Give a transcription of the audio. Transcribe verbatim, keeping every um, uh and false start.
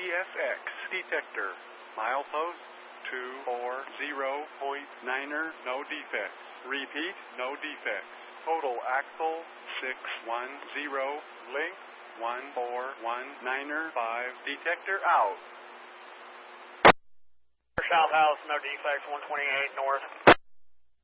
S X detector. Milepost two four zero point niner, no defects. Repeat, no defects. Total axle six one zero, length one four one niner five, detector out. South House, no defects, one twenty-eight north.